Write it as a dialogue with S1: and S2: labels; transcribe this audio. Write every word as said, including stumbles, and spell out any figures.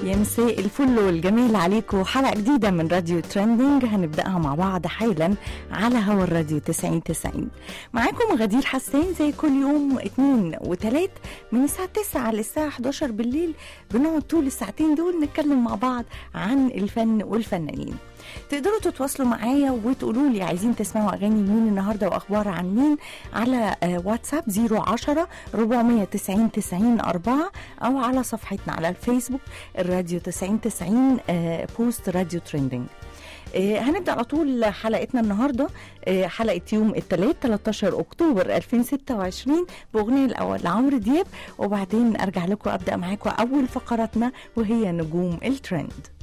S1: يا مساء الفل والجميل عليكم. حلقة جديدة من راديو ترندنج هنبدأها مع بعض حالا على هوا الراديو تسعين تسعين. معاكم غدير حسان زي كل يوم اتنين وتلات من الساعة تسعة للساعة حداشر بالليل. بنقعد طول الساعتين دول نتكلم مع بعض عن الفن والفنانين. تقدروا تتواصلوا معايا وتقولوا لي عايزين تسمعوا أغاني مين النهاردة وأخبار عن مين على واتساب صفر عشرة أربعمية تسعين تسعين أربعة أو على صفحتنا على الفيسبوك الراديو تسعين تسعين بوست راديو ترندنج. هنبدأ على طول حلقتنا النهاردة، حلقة يوم الثلاث ثلاثة عشر أكتوبر ألفين وستة وعشرين بأغنية الأول لعمرو دياب، وبعدين أرجع لكم أبدأ معاكم أول فقراتنا وهي نجوم الترند.